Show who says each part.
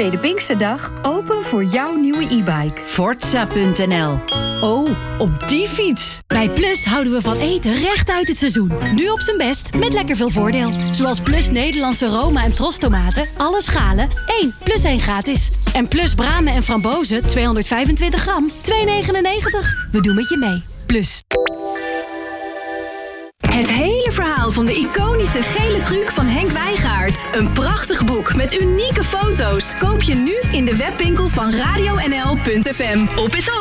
Speaker 1: Tweede Pinksterdag open voor jouw nieuwe e-bike.
Speaker 2: Forza.nl.
Speaker 3: Oh, op die fiets.
Speaker 4: Bij Plus houden we van eten recht uit het seizoen. Nu op zijn best met lekker veel voordeel. Zoals Plus Nederlandse Roma en Trostomaten. Alle schalen 1 plus 1 gratis. En Plus bramen en frambozen 225 gram. 2,99. We doen met je mee. Plus.
Speaker 1: Het hele verhaal van de iconische gele truc van Henk Wijngaard. Een prachtig boek met unieke foto's. Koop je nu in de webwinkel van radionl.fm. Op is op!